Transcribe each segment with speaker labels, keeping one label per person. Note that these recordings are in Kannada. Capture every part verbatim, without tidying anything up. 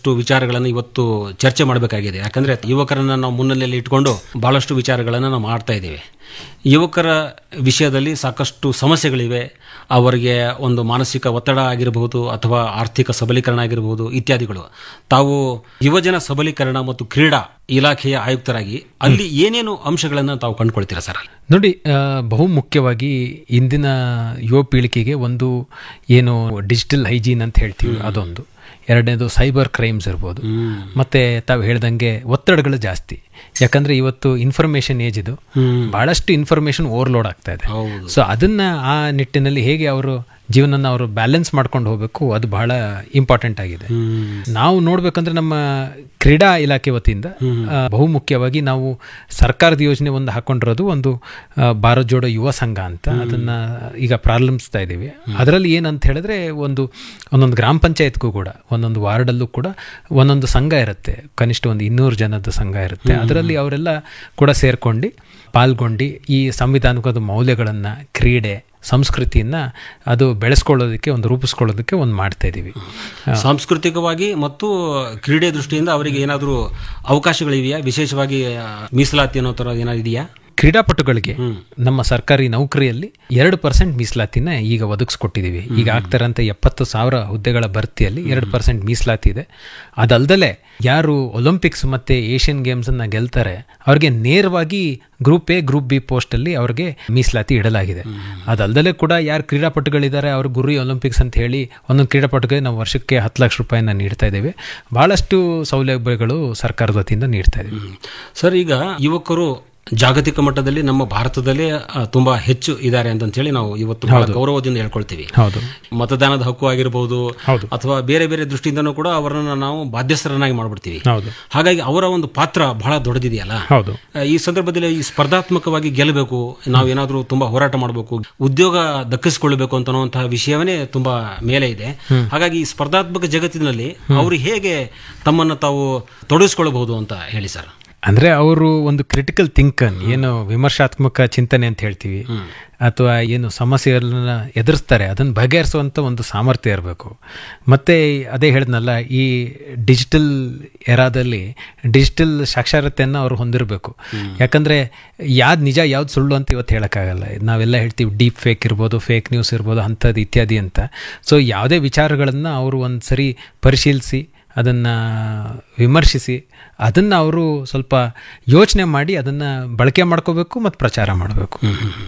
Speaker 1: ಬಹಳಷ್ಟು ವಿಚಾರಗಳನ್ನು ಇವತ್ತು ಚರ್ಚೆ ಮಾಡಬೇಕಾಗಿದೆ. ಯಾಕಂದ್ರೆ ಯುವಕರನ್ನ ನಾವು ಮುನ್ನೆಲೆಯಲ್ಲಿ ಇಟ್ಕೊಂಡು ಬಹಳಷ್ಟು ವಿಚಾರಗಳನ್ನು ನಾವು ಮಾಡ್ತಾ ಇದ್ದೇವೆ. ಯುವಕರ ವಿಷಯದಲ್ಲಿ ಸಾಕಷ್ಟು ಸಮಸ್ಯೆಗಳಿವೆ. ಅವರಿಗೆ ಒಂದು ಮಾನಸಿಕ ಒತ್ತಡ ಆಗಿರಬಹುದು ಅಥವಾ ಆರ್ಥಿಕ ಸಬಲೀಕರಣ ಆಗಿರಬಹುದು ಇತ್ಯಾದಿಗಳು. ತಾವು ಯುವಜನ ಸಬಲೀಕರಣ ಮತ್ತು ಕ್ರೀಡಾ ಇಲಾಖೆಯ ಆಯುಕ್ತರಾಗಿ ಅಲ್ಲಿ ಏನೇನು ಅಂಶಗಳನ್ನು ತಾವು ಕಂಡುಕೊಳ್ತೀರಾ ಸರ್?
Speaker 2: ನೋಡಿ, ಬಹು ಮುಖ್ಯವಾಗಿ ಇಂದಿನ ಯುವ ಪೀಳಿಗೆಗೆ ಒಂದು ಏನು ಡಿಜಿಟಲ್ ಹೈಜೀನ್ ಅಂತ ಹೇಳ್ತೀವಿ ಅದೊಂದು, ಎರಡನೇದು ಸೈಬರ್ ಕ್ರೈಮ್ಸ್ ಇರ್ಬೋದು, ಮತ್ತೆ ತಾವು ಹೇಳ್ದಂಗೆ ಒತ್ತಡಗಳು ಜಾಸ್ತಿ. ಯಾಕಂದ್ರೆ ಇವತ್ತು ಇನ್ಫಾರ್ಮೇಶನ್ ಏಜ್ ಇದು, ಬಹಳಷ್ಟು ಇನ್ಫಾರ್ಮೇಶನ್ ಓವರ್ಲೋಡ್ ಆಗ್ತಾ ಇದೆ. ಸೊ ಅದನ್ನ ಆ ನಿಟ್ಟಿನಲ್ಲಿ ಹೇಗೆ ಅವರು ಜೀವನನ ಅವರು ಬ್ಯಾಲೆನ್ಸ್ ಮಾಡ್ಕೊಂಡು ಹೋಗಬೇಕು, ಅದು ಬಹಳ ಇಂಪಾರ್ಟೆಂಟ್ ಆಗಿದೆ. ನಾವು ನೋಡ್ಬೇಕಂದ್ರೆ ನಮ್ಮ ಕ್ರೀಡಾ ಇಲಾಖೆ ವತಿಯಿಂದ ಬಹು ಮುಖ್ಯವಾಗಿ ನಾವು ಸರ್ಕಾರದ ಯೋಜನೆ ಒಂದು ಹಾಕೊಂಡಿರೋದು ಒಂದು ಭಾರತ್ ಜೋಡೋ ಯುವ ಸಂಘ ಅಂತ, ಅದನ್ನ ಈಗ ಪ್ರಾರಂಭಿಸ್ತಾ ಇದ್ದೀವಿ. ಅದರಲ್ಲಿ ಏನಂತ ಹೇಳಿದ್ರೆ ಒಂದು ಒಂದೊಂದು ಗ್ರಾಮ ಪಂಚಾಯತ್ಗೂ ಕೂಡ ಒಂದೊಂದು ವಾರ್ಡಲ್ಲೂ ಕೂಡ ಒಂದೊಂದು ಸಂಘ ಇರುತ್ತೆ, ಕನಿಷ್ಠ ಒಂದು ಇನ್ನೂರು ಜನದ ಸಂಘ ಇರುತ್ತೆ. ಅದರಲ್ಲಿ ಅವರೆಲ್ಲ ಕೂಡ ಸೇರ್ಕೊಂಡು ಪಾಲ್ಗೊಂಡು ಈ ಸಂವಿಧಾನಿಕದ ಮೌಲ್ಯಗಳನ್ನು, ಕ್ರೀಡೆ, ಸಂಸ್ಕೃತಿಯನ್ನ ಅದು ಬೆಳೆಸ್ಕೊಳ್ಳೋದಕ್ಕೆ, ಒಂದು ರೂಪಿಸ್ಕೊಳ್ಳೋದಕ್ಕೆ ಒಂದು ಮಾಡ್ತಾ ಇದ್ದೀವಿ.
Speaker 1: ಸಾಂಸ್ಕೃತಿಕವಾಗಿ ಮತ್ತು ಕ್ರೀಡೆ ದೃಷ್ಟಿಯಿಂದ ಅವರಿಗೆ ಏನಾದರೂ ಅವಕಾಶಗಳಿವೆಯಾ? ವಿಶೇಷವಾಗಿ ಮೀಸಲಾತಿ ಅನ್ನೋ ಥರ ಏನಾದ್ರು ಇದೆಯಾ?
Speaker 2: ಕ್ರೀಡಾಪಟುಗಳಿಗೆ ನಮ್ಮ ಸರ್ಕಾರಿ ನೌಕರಿಯಲ್ಲಿ ಎರಡು ಪರ್ಸೆಂಟ್ ಮೀಸಲಾತಿನ ಈಗ ಒದಗಿಸ್ಕೊಟ್ಟಿದ್ದೀವಿ. ಈಗ ಆಗ್ತಾರಂತ ಎಪ್ಪತ್ತು ಸಾವಿರ ಹುದ್ದೆಗಳ ಭರ್ತಿಯಲ್ಲಿ ಎರಡು ಪರ್ಸೆಂಟ್ ಮೀಸಲಾತಿ ಇದೆ. ಅದಲ್ದಲೆ ಯಾರು ಒಲಿಂಪಿಕ್ಸ್ ಮತ್ತೆ ಏಷ್ಯನ್ ಗೇಮ್ಸ್ ಅನ್ನ ಗೆಲ್ತಾರೆ ಅವ್ರಿಗೆ ನೇರವಾಗಿ group A group B post ಅಲ್ಲಿ ಅವ್ರಿಗೆ ಮೀಸಲಾತಿ ಇಡಲಾಗಿದೆ. ಅದಲ್ದಲೆ ಕೂಡ ಯಾರು ಕ್ರೀಡಾಪಟುಗಳಿದ್ದಾರೆ ಅವ್ರ ಗುರಿ ಒಲಿಂಪಿಕ್ಸ್ ಅಂತ ಹೇಳಿ ಒಂದೊಂದು ಕ್ರೀಡಾಪಟುಗೆ ನಾವು ವರ್ಷಕ್ಕೆ ಹತ್ತು ಲಕ್ಷ ರೂಪಾಯಿನ ನೀಡ್ತಾ ಇದ್ದೇವೆ. ಬಹಳಷ್ಟು ಸೌಲಭ್ಯಗಳು ಸರ್ಕಾರದ ವತಿಯಿಂದ ನೀಡ್ತಾ ಇದ್ದೀವಿ.
Speaker 1: ಸರ್, ಈಗ ಯುವಕರು ಜಾಗತಿಕ ಮಟ್ಟದಲ್ಲಿ ನಮ್ಮ ಭಾರತದಲ್ಲೇ ತುಂಬಾ ಹೆಚ್ಚು ಇದ್ದಾರೆ ಅಂತ ಹೇಳಿ ನಾವು ಇವತ್ತು ಗೌರವದಿಂದ ಹೇಳ್ಕೊಳ್ತೀವಿ. ಮತದಾನದ ಹಕ್ಕು ಆಗಿರಬಹುದು ಅಥವಾ ಬೇರೆ ಬೇರೆ ದೃಷ್ಟಿಯಿಂದನೂ ಕೂಡ ಅವರನ್ನ ನಾವು ಬಾಧ್ಯಸ್ಥರನ್ನಾಗಿ ಮಾಡ್ಬಿಡ್ತೀವಿ. ಹಾಗಾಗಿ ಅವರ ಒಂದು ಪಾತ್ರ ಬಹಳ ದೊಡ್ಡದಿದೆಯಲ್ಲ. ಈ ಸಂದರ್ಭದಲ್ಲಿ ಈ ಸ್ಪರ್ಧಾತ್ಮಕವಾಗಿ ಗೆಲ್ಲಬೇಕು, ನಾವೇನಾದ್ರೂ ತುಂಬಾ ಹೋರಾಟ ಮಾಡಬೇಕು, ಉದ್ಯೋಗ ದಕ್ಕಿಸಿಕೊಳ್ಳಬೇಕು ಅಂತನ್ನುವಂತಹ ವಿಷಯವೇ ತುಂಬಾ ಮೇಲೆ ಇದೆ. ಹಾಗಾಗಿ ಈ ಸ್ಪರ್ಧಾತ್ಮಕ ಜಗತ್ತಿನಲ್ಲಿ ಅವರು ಹೇಗೆ ತಮ್ಮನ್ನು ತಾವು ತೊಡಗಿಸಿಕೊಳ್ಳಬಹುದು ಅಂತ ಹೇಳಿ ಸರ್.
Speaker 2: ಅಂದ್ರೆ ಅವರು ಒಂದು ಕ್ರಿಟಿಕಲ್ ಥಿಂಕರ್, ಏನು ವಿಮರ್ಶಾತ್ಮಕ ಚಿಂತನೆ ಅಂತ ಹೇಳ್ತೀವಿ, ಅಥವಾ ಏನು ಸಮಸ್ಯೆಗಳನ್ನ ಎದುರಿಸ್ತಾರೆ ಅದನ್ನು ಬಗೆಹರಿಸುವಂಥ ಒಂದು ಸಾಮರ್ಥ್ಯ ಇರಬೇಕು. ಮತ್ತು ಅದೇ ಹೇಳಿದ್ನಲ್ಲ, ಈ ಡಿಜಿಟಲ್ ಎರಾದಲ್ಲಿ ಡಿಜಿಟಲ್ ಸಾಕ್ಷರತೆಯನ್ನು ಅವರು ಹೊಂದಿರಬೇಕು. ಯಾಕಂದರೆ ಯಾವ್ದು ನಿಜ ಯಾವ್ದು ಸುಳ್ಳು ಅಂತ ಇವತ್ತು ಹೇಳೋಕ್ಕಾಗಲ್ಲ. ನಾವೆಲ್ಲ ಹೇಳ್ತೀವಿ ಡೀಪ್ ಫೇಕ್ ಇರ್ಬೋದು, ಫೇಕ್ ನ್ಯೂಸ್ ಇರ್ಬೋದು, ಅಂಥದ್ದು ಇತ್ಯಾದಿ ಅಂತ. ಸೊ ಯಾವುದೇ ವಿಚಾರಗಳನ್ನು ಅವರು ಒಂದು ಸರಿ ಪರಿಶೀಲಿಸಿ ಅದನ್ನು ವಿಮರ್ಶಿಸಿ ಅದನ್ನು ಅವರು ಸ್ವಲ್ಪ ಯೋಚನೆ ಮಾಡಿ ಅದನ್ನು ಬಳಕೆ ಮಾಡ್ಕೋಬೇಕು ಮತ್ತು ಪ್ರಚಾರ ಮಾಡಬೇಕು.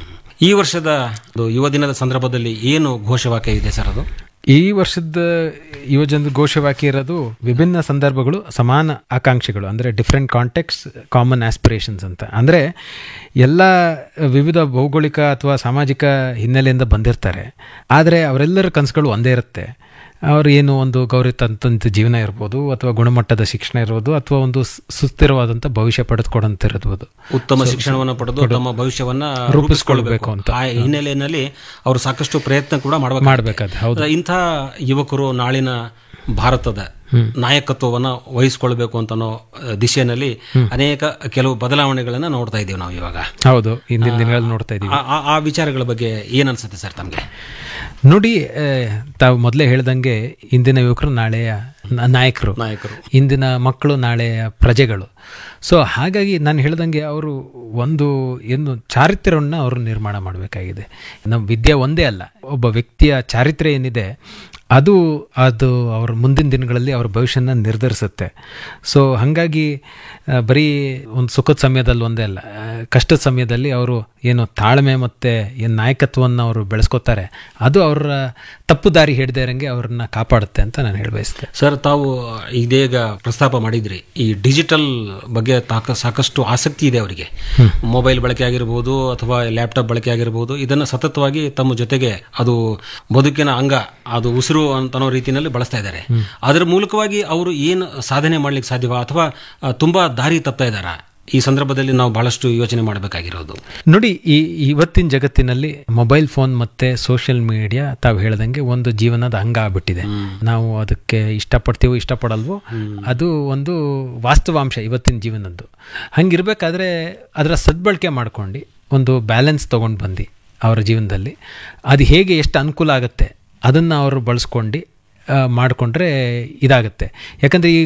Speaker 1: ಈ ವರ್ಷದ ಯುವ ದಿನದ ಸಂದರ್ಭದಲ್ಲಿ ಏನು ಘೋಷವಾಕ್ಯ ಇದೆ ಸರ್? ಅದು
Speaker 2: ಈ ವರ್ಷದ ಯುವಜನದ ಘೋಷವಾಕ್ಯ ಇರೋದು ವಿಭಿನ್ನ ಸಂದರ್ಭಗಳು ಸಮಾನ ಆಕಾಂಕ್ಷೆಗಳು, ಅಂದರೆ ಡಿಫ್ರೆಂಟ್ ಕಾಂಟೆಕ್ಸ್ ಕಾಮನ್ ಆಸ್ಪಿರೇಷನ್ಸ್ ಅಂತ. ಅಂದರೆ ಎಲ್ಲ ವಿವಿಧ ಭೌಗೋಳಿಕ ಅಥವಾ ಸಾಮಾಜಿಕ ಹಿನ್ನೆಲೆಯಿಂದ ಬಂದಿರ್ತಾರೆ, ಆದರೆ ಅವರೆಲ್ಲರ ಕನಸುಗಳು ಒಂದೇ ಇರುತ್ತೆ. ಅವರು ಏನು ಒಂದು ಗೌರವ ತಂತ ಜೀವನ ಇರ್ಬೋದು, ಅಥವಾ ಗುಣಮಟ್ಟದ ಶಿಕ್ಷಣ ಇರ್ಬೋದು, ಅಥವಾ ಒಂದು ಸುಸ್ಥಿರವಾದಂಥ ಭವಿಷ್ಯ ಪಡೆದುಕೊಡಂತಿರ್ಬೋದು,
Speaker 1: ಉತ್ತಮ ಶಿಕ್ಷಣವನ್ನು ಪಡೆದು ತಮ್ಮ ಭವಿಷ್ಯವನ್ನ ರೂಪಿಸಿಕೊಳ್ಳಬೇಕು ಅಂತ ಆ ಹಿನ್ನೆಲೆಯಲ್ಲಿ ಅವರು ಸಾಕಷ್ಟು ಪ್ರಯತ್ನ ಕೂಡ ಮಾಡಬೇಕಾದ. ಹೌದು, ಇಂಥ ಯುವಕರು ನಾಳಿನ ಭಾರತದ ನಾಯಕತ್ವವನ್ನು ವಹಿಸಿಕೊಳ್ಬೇಕು ಅಂತ ಅನ್ನೋ ದಿಶೆಯಲ್ಲಿ ಅನೇಕ ಕೆಲವು ಬದಲಾವಣೆಗಳನ್ನ ನೋಡ್ತಾ ಇದ್ದೀವಿ ನಾವು ಇವಾಗ.
Speaker 2: ಹೌದು, ಇಂದಿನ ದಿನಗಳಲ್ಲಿ ನೋಡ್ತಾ ಇದ್ದೀವಿ.
Speaker 1: ಆ ವಿಚಾರಗಳ ಬಗ್ಗೆ ಏನ್ ಅನ್ಸುತ್ತೆ ಸರ್ ತಮಗೆ?
Speaker 2: ನೋಡಿ, ತಾವು ಮೊದಲೇ ಹೇಳ್ದಂಗೆ ಇಂದಿನ ಯುವಕರು ನಾಳೆಯ ನಾಯಕರು, ನಾಯಕರು ಇಂದಿನ ಮಕ್ಕಳು ನಾಳೆಯ ಪ್ರಜೆಗಳು. ಸೊ ಹಾಗಾಗಿ ನಾನು ಹೇಳ್ದಂಗೆ ಅವರು ಒಂದು ಏನು ಚಾರಿತ್ರ್ಯವನ್ನು ಅವರು ನಿರ್ಮಾಣ ಮಾಡಬೇಕಾಗಿದೆ. ನಮ್ಮ ವಿದ್ಯೆ ಒಂದೇ ಅಲ್ಲ, ಒಬ್ಬ ವ್ಯಕ್ತಿಯ ಚಾರಿತ್ರ್ಯ ಏನಿದೆ ಅದು ಅದು ಅವ್ರ ಮುಂದಿನ ದಿನಗಳಲ್ಲಿ ಅವ್ರ ಭವಿಷ್ಯನ ನಿರ್ಧರಿಸುತ್ತೆ. ಸೊ ಹಾಗಾಗಿ ಬರೀ ಒಂದು ಸುಖದ ಸಮಯದಲ್ಲಿ ಒಂದೇ ಅಲ್ಲ, ಕಷ್ಟದ ಸಮಯದಲ್ಲಿ ಅವರು ಏನು ತಾಳ್ಮೆ ಮತ್ತು ಏನು ನಾಯಕತ್ವವನ್ನು ಅವರು ಬೆಳೆಸ್ಕೋತಾರೆ, ಅದು ಅವರ ತಪ್ಪು ದಾರಿ ಹಿಡಿದೇ ಇರಂಗೆ ಅವ್ರನ್ನ ಕಾಪಾಡುತ್ತೆ ಅಂತ ನಾನು ಹೇಳಿ ಬಯಸ್ತೇನೆ.
Speaker 1: ಸರ್, ತಾವು ಇದೀಗ ಪ್ರಸ್ತಾಪ ಮಾಡಿದ್ರಿ ಈ ಡಿಜಿಟಲ್ ಬಗ್ಗೆ ಸಾಕಷ್ಟು ಆಸಕ್ತಿ ಇದೆ ಅವರಿಗೆ. ಮೊಬೈಲ್ ಬಳಕೆ ಆಗಿರ್ಬೋದು ಅಥವಾ ಲ್ಯಾಪ್ಟಾಪ್ ಬಳಕೆ ಆಗಿರ್ಬೋದು, ಇದನ್ನು ಸತತವಾಗಿ ತಮ್ಮ ಜೊತೆಗೆ ಅದು ಬದುಕಿನ ಅಂಗ, ಅದು ಉಸಿರು ಅನ್ನೋ ರೀತಿಯಲ್ಲಿ ಬಳಸ್ತಾ ಇದ್ದಾರೆ. ಅದರ ಮೂಲಕವಾಗಿ ಅವರು ಏನು ಸಾಧನೆ ಮಾಡ್ಲಿಕ್ಕೆ ಸಾಧ್ಯವ ಅಥವಾ ತುಂಬಾ ದಾರಿ ತಪ್ತಾ ಇದ್ದಾರಾ? ಈ ಸಂದರ್ಭದಲ್ಲಿ ನಾವು ಬಹಳಷ್ಟು ಯೋಚನೆ ಮಾಡಬೇಕಾಗಿರೋದು.
Speaker 2: ನೋಡಿ, ಈ ಇವತ್ತಿನ ಜಗತ್ತಿನಲ್ಲಿ ಮೊಬೈಲ್ ಫೋನ್ ಮತ್ತೆ ಸೋಷಿಯಲ್ ಮೀಡಿಯಾ ತಾವು ಹೇಳ್ದಂಗೆ ಒಂದು ಜೀವನದ ಅಂಗ ಆಗ್ಬಿಟ್ಟಿದೆ. ನಾವು ಅದಕ್ಕೆ ಇಷ್ಟಪಡ್ತೀವೋ ಇಷ್ಟಪಡಲ್ವೋ, ಅದು ಒಂದು ವಾಸ್ತವಾಂಶ ಇವತ್ತಿನ ಜೀವನದ್ದು. ಹಂಗಿರ್ಬೇಕಾದ್ರೆ ಅದರ ಸದ್ಬಳಕೆ ಮಾಡ್ಕೊಂಡು ಒಂದು ಬ್ಯಾಲೆನ್ಸ್ ತೊಗೊಂಡು ಬಂದು ಅವರ ಜೀವನದಲ್ಲಿ ಅದು ಹೇಗೆ ಎಷ್ಟು ಅನುಕೂಲ ಆಗುತ್ತೆ ಅದನ್ನು ಅವರು ಬಳಸ್ಕೊಂಡು ಮಾಡಿಕೊಂಡ್ರೆ ಇದಾಗುತ್ತೆ. ಯಾಕಂದರೆ ಈ